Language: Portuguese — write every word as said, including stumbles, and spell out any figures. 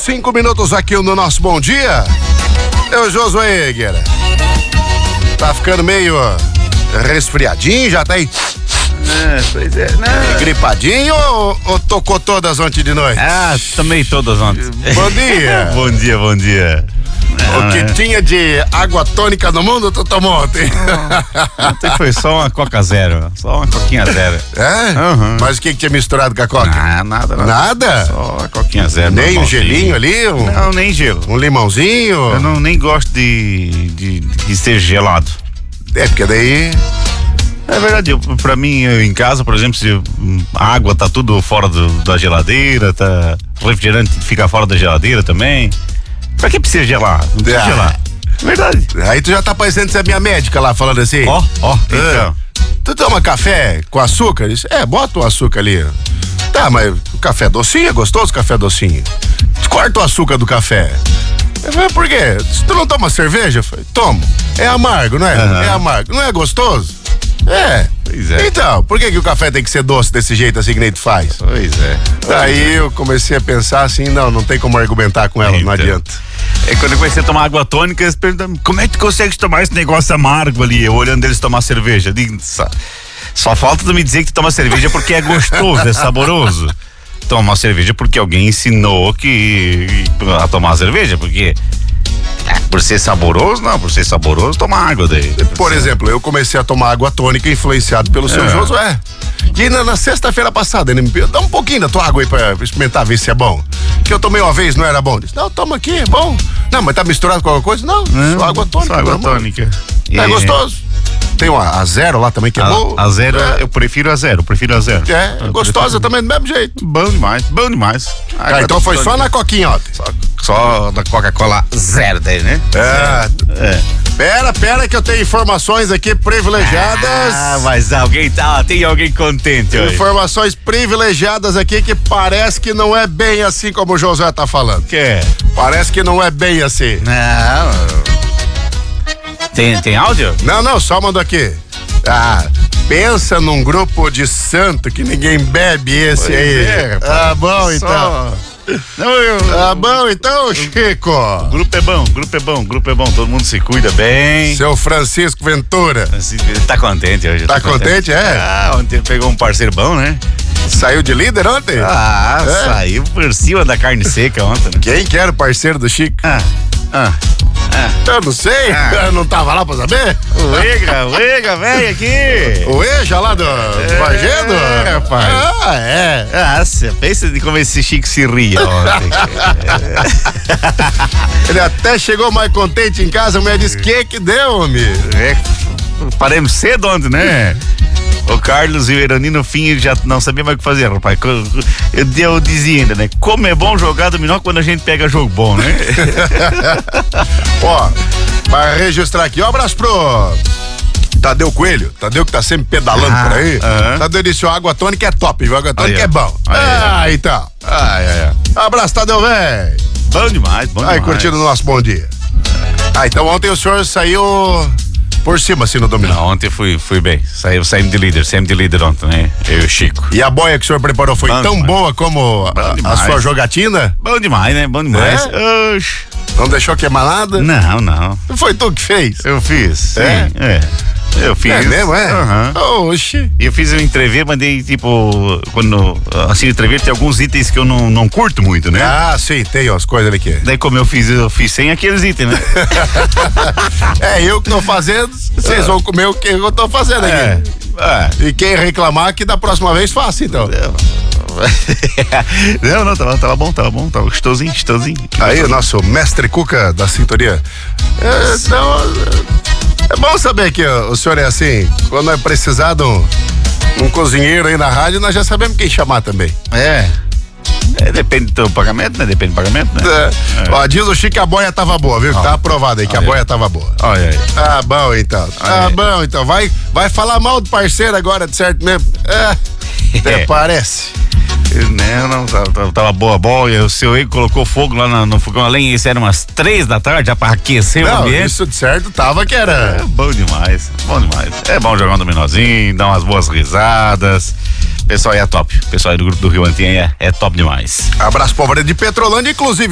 Cinco minutos aqui no nosso Bom Dia. Eu, Josué Guerra. Tá ficando meio resfriadinho, já tá aí. É, pois é, né? Gripadinho ou, ou tocou todas ontem de noite? Ah, tomei todas ontem. Bom dia. Bom dia, bom dia. O Não, que né? tinha de água tônica no mundo, tu tomou ontem. Ontem foi só uma Coca Zero, só uma Coquinha Zero. É? Uhum. Mas o que, que tinha misturado com a coca? Ah, nada, nada. Nada? Só a Coquinha Zero. Nem um normalzinho. gelinho ali? Um, Não, nem gelo. um limãozinho? Eu não, nem gosto de, de, de ser gelado. É, porque daí... É verdade, eu, pra mim, eu, em casa, por exemplo, se hum, a água tá tudo fora do, da geladeira, tá refrigerante fica fora da geladeira também. Pra que precisa gelar? Não precisa Ah. gelar. Verdade. Aí tu já tá parecendo ser minha médica lá, falando assim. Ó, ó, então. Ah, tu toma café com açúcar? Diz, é, bota o açúcar ali. Tá, mas o café docinho, é gostoso o café docinho. Corta o açúcar do café. Eu falei, por quê? Se tu não toma cerveja? Eu falei, tomo. É amargo, não é? Uhum. É amargo. Não é gostoso? É. Pois é. Então, por que que o café tem que ser doce desse jeito assim que nem tu faz? Pois é. Daí eu comecei a pensar assim, não, não tem como argumentar com ela, não Então. adianta. É quando eu comecei a tomar água tônica, eles perguntam, como é que tu consegue tomar esse negócio amargo ali? Eu olhando eles tomar cerveja. Eu digo, só, só falta tu me dizer que tu toma cerveja porque é gostoso, é saboroso. Toma cerveja porque alguém ensinou que a tomar cerveja, porque é, por ser saboroso, não, por ser saboroso, toma água daí. Por exemplo, eu comecei a tomar água tônica influenciado pelo seu É. Josué. E na, na sexta-feira passada, ele me pediu, dá um pouquinho da tua água aí pra experimentar, ver se é bom. Que eu tomei uma vez, não era bom. Ele disse, não, toma aqui, é bom. Não, mas tá misturado com alguma coisa? Não, só água tônica. Só água normal. tônica. É E- gostoso. Tem uma a zero lá também que é A, boa. a zero, é, eu prefiro a zero, eu prefiro a zero. é, Eu gostosa prefiro- também do mesmo jeito. Bom demais, bom demais. Ah, então foi só na coquinha ontem. Só, só da Coca-Cola zero daí, né? É. É. Pera, pera que eu tenho informações aqui privilegiadas. Ah, mas alguém tá, tem alguém contente hoje. Informações privilegiadas aqui que parece que não é bem assim como o Josué tá falando. Que é? Parece que não é bem assim. Não. Tem, tem áudio? Não, não, só mandou aqui. Ah, pensa num grupo de santo que ninguém bebe esse Pois aí. é, rapaz. ah, bom Só- então. Não, eu, Ah, bom então, Chico. o grupo é bom, o grupo é bom, o grupo é bom, todo mundo se cuida bem. Seu Francisco Ventura. Assim, tá contente hoje. Tá contente, é? Ah, ontem pegou um parceiro bom, né? Saiu de líder ontem? Ah, É? saiu por cima da carne seca ontem, né? Quem que era o parceiro do Chico? Ah, ah, ah. Eu não sei, Ah. eu não tava lá pra saber. O Ega, o Ega, vem aqui. O Eja lá do, do Vargendo? É, rapaz. Ah, é. Ah, cê pensa de como esse Chico se ria ontem. Ele até chegou mais contente em casa, a mulher disse, que que deu, homem? É, paremos cedo ontem, né? O Carlos e o Irani no fim já não sabiam mais o que fazer, rapaz. Eu, eu dizia ainda, né? Como é bom jogar dominó quando a gente pega jogo bom, né? Ó, para registrar aqui, um abraço pro Tadeu Coelho, Tadeu que tá sempre pedalando Ah, por aí. aham. Tadeu disse, a água tônica é top, viu? A água tônica Aí, ó. é bom. Aí, ah, então. Ai, ai, ai. Abraço, Tadeu, velho. Bom demais, bom Aí, demais. curtindo o nosso bom dia. Ah, então ontem o senhor saiu por cima, assim, no dominó. Não, ontem fui, fui bem. Saí, saímos de líder, saímos de líder ontem, né? Eu e o Chico. E a boia que o senhor preparou foi Bom tão demais. boa como a- Bom a, demais. sua jogatina? Bom demais, né? Bom demais. É? Oxe. Não deixou queimar nada? Não, não. Foi tu que fez? Eu fiz. Sim, É? é. Eu fiz. É mesmo, é? Aham. Oxi. E eu fiz uma entrevista, mandei tipo, quando assim, entrevista tem alguns itens que eu não, não curto muito, né? Ah, sim, tem ó, as coisas ali que. Daí como eu fiz, eu fiz sem aqueles itens, né? É eu que tô fazendo, vocês vão comer o que eu tô fazendo aqui. É. Ah. E quem reclamar que da próxima vez faça, então. Não, não, tava, tava bom, tava bom, tava gostosinho, gostosinho. Aí, o nosso mestre Cuca da sintonia. É, então, é bom saber que ó, o senhor é assim, quando é precisado um, um cozinheiro aí na rádio, nós já sabemos quem chamar também. É. É, depende do pagamento, né? Depende do pagamento, né? É. Ó, diz o Chico que a boia tava boa, viu? Que tá aprovado aí, que a Olha. boia tava boa. Olha aí. Tá bom, então. Tá Aí. bom, então. Vai, vai falar mal do parceiro agora, de certo mesmo? É. Até É. parece. Não, não, tava, tava, tava boa a boia. O seu Ego colocou fogo lá no, no fogão a lenha. Isso era umas três da tarde, já pra aquecer o Não, ambiente. isso de certo tava que era. É bom demais, bom demais. É bom jogar um dominozinho, dar umas boas risadas. O pessoal aí é top. O pessoal aí do grupo do Rio Antinha é, é top demais. Abraço, povo de Petrolândia, inclusive.